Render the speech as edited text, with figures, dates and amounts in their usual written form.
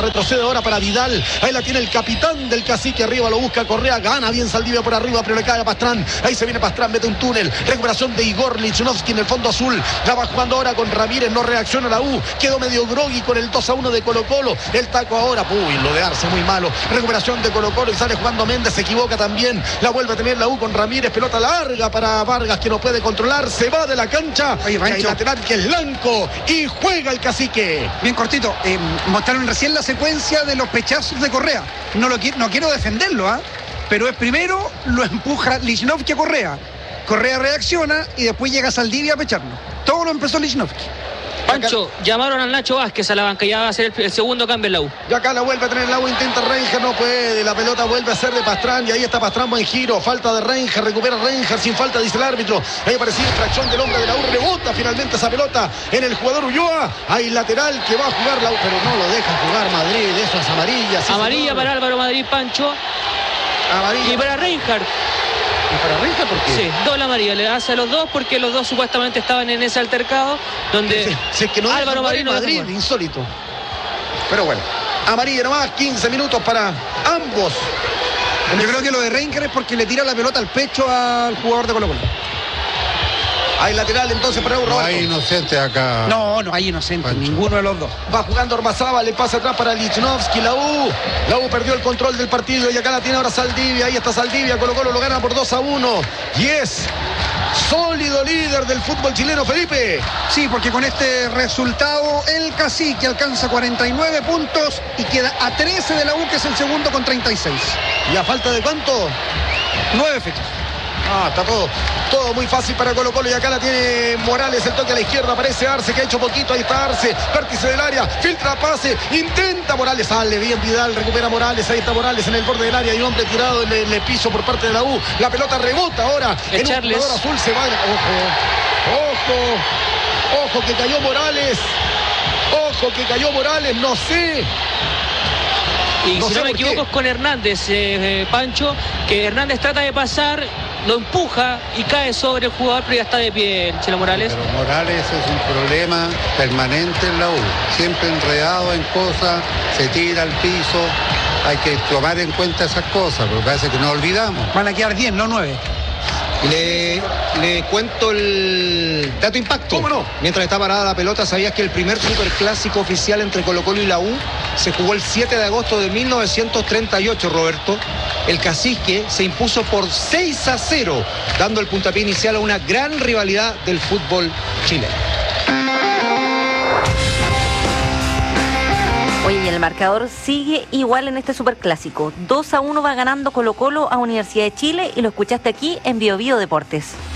retrocede ahora para Vidal. Ahí la tiene el capitán del Cacique, arriba lo busca Correa, gana bien Saldivia por arriba, pero le cae a Pastrán. Ahí se viene Pastrán, mete un túnel. Recuperación de Igor Lichnowsky en el fondo azul. La va jugando ahora con Ramírez, no reacciona la U. Quedó medio grogui con el 2-1 de Colo-Colo. El taco ahora, uy, lo de Arce muy malo. Recuperación de Colo-Colo y sale jugando Méndez, se equivoca también. La vuelve a tener la U con Ramírez, pelota larga para Vargas que no puede controlar, se va de la cancha. Oye, hay lateral que es blanco y juega el Cacique. Bien cortito, mostraron recién la secuencia de los pechazos de Correa. No quiero defenderlo, pero es primero lo empuja Lichnowsky a Correa. Correa reacciona y después llega Saldivia a pecharlo. Todo lo empezó Lichnowsky. Pancho, llamaron al Nacho Vázquez a la banca, ya va a ser el segundo cambio en la U. Y acá la vuelve a tener la U, intenta Reinger, no puede, la pelota vuelve a ser de Pastrán y ahí está Pastrán, buen giro, falta de Reinger, recupera Reinger sin falta, dice el árbitro. Ahí aparecía infracción del hombre de la U, rebota finalmente esa pelota en el jugador Ulloa. Hay lateral que va a jugar la U, pero no lo deja jugar Madrid, eso es amarilla. Sí, amarilla señor. para Álvaro Madrid, Pancho. Amarilla. Y para Reinhardt. ¿Y para Reinger por qué? Sí, doble amarilla, le hace a los dos porque los dos supuestamente estaban en ese altercado donde Sí, que no Álvaro Madrid no Madrid, dejó. insólito. Pero bueno, amarilla nomás, 15 minutos para ambos. Yo creo que lo de Reinger es porque le tira la pelota al pecho al jugador de Colo-Colo. Hay lateral entonces para Roberto. No hay inocentes acá. No hay inocente, Pancho. ninguno de los dos. Va jugando Ormazábal, le pasa atrás para Lichnowsky, la U perdió el control del partido y acá la tiene ahora Saldivia, ahí está Saldivia, Colo-Colo lo gana por 2-1 y es sólido líder del fútbol chileno, Felipe. Sí, porque con este resultado el Cacique alcanza 49 puntos y queda a 13 de la U, que es el segundo con 36. ¿Y a falta de cuánto? 9 fechas. Está todo muy fácil para Colo-Colo y acá la tiene Morales, el toque a la izquierda, aparece Arce que ha hecho poquito, ahí está Arce, vértice del área, filtra pase, intenta Morales, sale bien Vidal, recupera Morales, ahí está Morales en el borde del área, hay un hombre tirado en el piso por parte de la U, la pelota rebota ahora en un jugador azul, se va, ojo que cayó Morales, no sé. Y No si sé no me por equivoco qué. es con Hernández, Pancho, que Hernández trata de pasar, lo empuja y cae sobre el jugador, pero ya está de pie Chelo Morales. Pero Morales es un problema permanente en la U. Siempre enredado en cosas, se tira al piso. Hay que tomar en cuenta esas cosas, porque parece que nos olvidamos. Van a quedar 10, no 9. Le cuento el dato impacto. ¿Cómo no? Mientras está parada la pelota, ¿sabías que el primer superclásico oficial entre Colo-Colo y la U se jugó el 7 de agosto de 1938, Roberto? El Cacique se impuso por 6-0, dando el puntapié inicial a una gran rivalidad del fútbol chileno. Oye, y el marcador sigue igual en este superclásico. 2-1 va ganando Colo-Colo a Universidad de Chile y lo escuchaste aquí en Bio Bio Deportes.